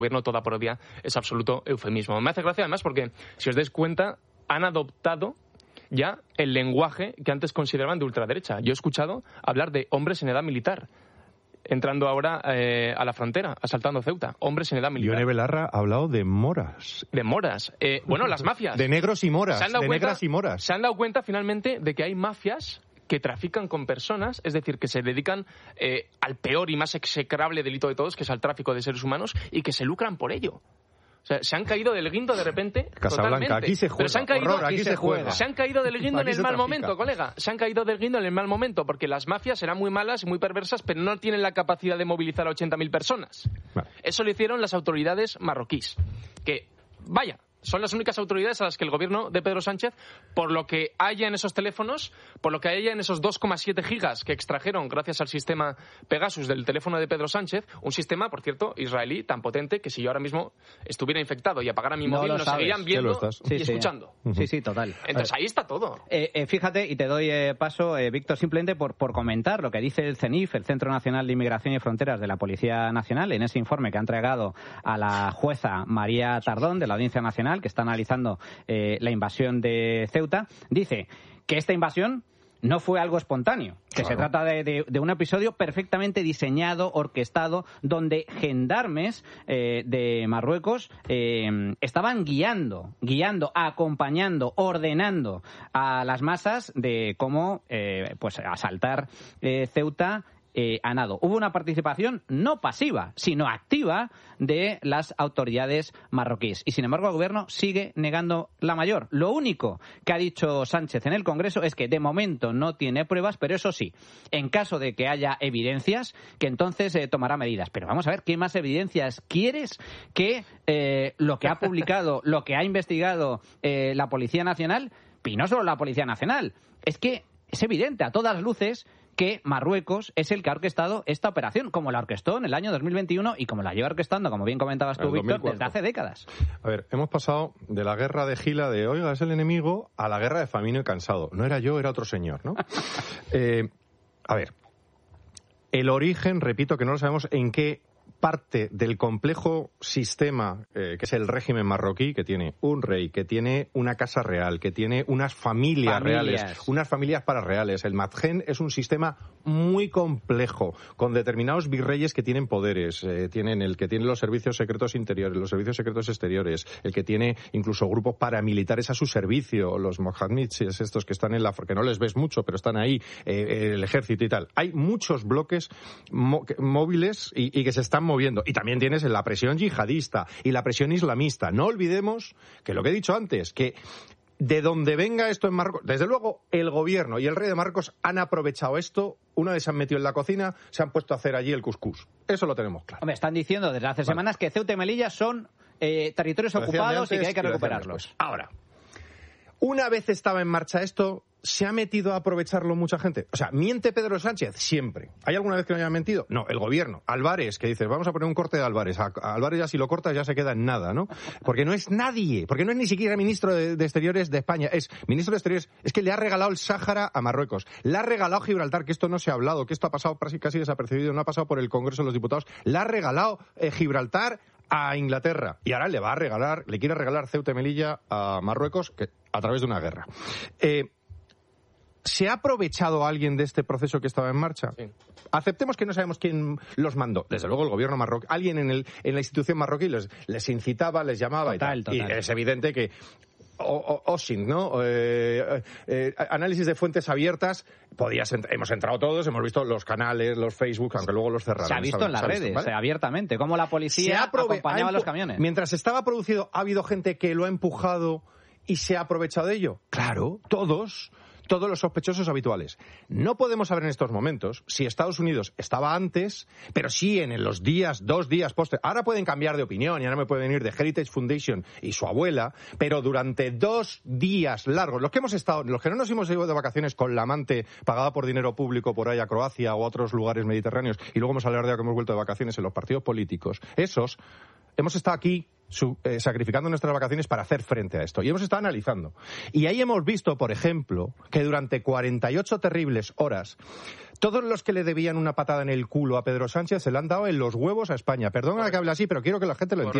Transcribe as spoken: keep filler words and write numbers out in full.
gobierno toda parodia es absoluto eufemismo. Me hace gracia además porque, si os dais cuenta, han adoptado ya el lenguaje que antes consideraban de ultraderecha. Yo he escuchado hablar de hombres en edad militar, entrando ahora eh, a la frontera, asaltando Ceuta. Hombres en edad militar. Ione Belarra ha hablado de moras. De moras. Eh, bueno, las mafias. De negros y moras. ¿Se han dado de cuenta, negras y moras. Se han dado cuenta finalmente de que hay mafias que trafican con personas, es decir, que se dedican eh, al peor y más execrable delito de todos, que es al tráfico de seres humanos, y que se lucran por ello. O sea, se han caído del guindo de repente. Casablanca, aquí se juega. Pero se han caído, Horror, aquí aquí se juega. Se han caído del guindo en el mal trafica. momento, colega. Se han caído del guindo en el mal momento, porque las mafias serán muy malas y muy perversas, pero no tienen la capacidad de movilizar a ochenta mil personas. Vale. Eso lo hicieron las autoridades marroquíes. Que, vaya, son las únicas autoridades a las que el gobierno de Pedro Sánchez, por lo que haya en esos teléfonos, por lo que haya en esos dos coma siete gigas que extrajeron gracias al sistema Pegasus del teléfono de Pedro Sánchez, un sistema, por cierto, israelí, tan potente que si yo ahora mismo estuviera infectado y apagara mi no móvil, nos sabes. seguirían viendo sí, y sí. escuchando. Sí, sí, total. Entonces ahí está todo. Eh, eh, fíjate, y te doy eh, paso, eh, Víctor, simplemente por, por comentar lo que dice el CENIF, el Centro Nacional de Inmigración y Fronteras de la Policía Nacional, en ese informe que ha entregado a la jueza María Tardón de la Audiencia Nacional, que está analizando eh, la invasión de Ceuta. Dice que esta invasión no fue algo espontáneo, que claro. se trata de, de, de un episodio perfectamente diseñado, orquestado, donde gendarmes eh, de Marruecos eh, estaban guiando, guiando, acompañando, ordenando a las masas de cómo eh, pues asaltar eh, Ceuta Eh, a nado. Hubo una participación no pasiva, sino activa de las autoridades marroquíes. Y sin embargo el gobierno sigue negando la mayor. Lo único que ha dicho Sánchez en el Congreso es que de momento no tiene pruebas, pero eso sí, en caso de que haya evidencias, que entonces eh, tomará medidas. Pero vamos a ver, ¿qué más evidencias quieres que eh, lo que ha publicado, lo que ha investigado eh, la Policía Nacional? Y no solo la Policía Nacional, es que es evidente a todas luces que Marruecos es el que ha orquestado esta operación, como la orquestó en el año dos mil veintiuno y como la lleva orquestando, como bien comentabas tú, Víctor, desde hace décadas. A ver, hemos pasado de la guerra de Gila de, oiga, es el enemigo, a la guerra de Famino y Cansado. No era yo, era otro señor, ¿no? eh, a ver, el origen, repito, que no lo sabemos en qué parte del complejo sistema eh, que es el régimen marroquí, que tiene un rey, que tiene una casa real, que tiene unas familias, familias. reales, unas familias parareales. El Madjen es un sistema muy complejo, con determinados virreyes que tienen poderes, eh, tienen el que tiene los servicios secretos interiores, los servicios secretos exteriores, el que tiene incluso grupos paramilitares a su servicio, los mohammedites, estos que están en la, que no les ves mucho, pero están ahí, eh, el ejército y tal. Hay muchos bloques mo- móviles y, y que se están moviendo. Y también tienes la presión yihadista y la presión islamista. No olvidemos que lo que he dicho antes, que de donde venga esto en Marruecos, desde luego el gobierno y el rey de Marruecos han aprovechado esto, una vez se han metido en la cocina, se han puesto a hacer allí el cuscús. Eso lo tenemos claro. Hombre, están diciendo desde hace vale. semanas que Ceuta y Melilla son eh, territorios ocupados antes, y que hay que recuperarlos. Ahora, una vez estaba en marcha esto, ¿se ha metido a aprovecharlo mucha gente? O sea, ¿miente Pedro Sánchez? Siempre. ¿Hay alguna vez que no haya mentido? No, el gobierno. Álvarez, que dice, vamos a poner un corte de Álvarez. A, a Álvarez ya si lo cortas ya se queda en nada, ¿no? Porque no es nadie. Porque no es ni siquiera ministro de, de Exteriores de España. Es ministro de Exteriores. Es que le ha regalado el Sáhara a Marruecos. Le ha regalado Gibraltar, que esto no se ha hablado, que esto ha pasado casi, casi desapercibido, no ha pasado por el Congreso de los Diputados. Le ha regalado eh, Gibraltar a Inglaterra. Y ahora le va a regalar, le quiere regalar Ceuta y Melilla a Marruecos, que, a través de una guerra. Eh... ¿Se ha aprovechado alguien de este proceso que estaba en marcha? Sí. Aceptemos que no sabemos quién los mandó. Desde luego el gobierno marroquí. Alguien en, el, en la institución marroquí les, les incitaba, les llamaba total, y tal. Total. Y es evidente que O, o, OSINT, ¿no? Eh, eh, análisis de fuentes abiertas. Podías ent- hemos entrado todos, hemos visto los canales, los Facebook, aunque luego los cerraron. Se ha visto ¿sabes? en las ¿sabes? redes, ¿Vale? abiertamente, cómo la policía aprove- acompañaba a los camiones. Mientras estaba producido, ¿ha habido gente que lo ha empujado y se ha aprovechado de ello? Claro, todos. Todos los sospechosos habituales. No podemos saber en estos momentos si Estados Unidos estaba antes, pero sí en los días, dos días posteriores. Ahora pueden cambiar de opinión y ahora me pueden ir de Heritage Foundation y su abuela, pero durante dos días largos, los que hemos estado, los que no nos hemos ido de vacaciones con la amante pagada por dinero público por ahí a Croacia o a otros lugares mediterráneos y luego hemos alardeado que hemos vuelto de vacaciones en los partidos políticos, esos hemos estado aquí su, eh, sacrificando nuestras vacaciones para hacer frente a esto. Y hemos estado analizando. Y ahí hemos visto, por ejemplo, que durante cuarenta y ocho terribles horas, todos los que le debían una patada en el culo a Pedro Sánchez se le han dado en los huevos a España. Perdona que hable así, pero quiero que la gente lo entienda.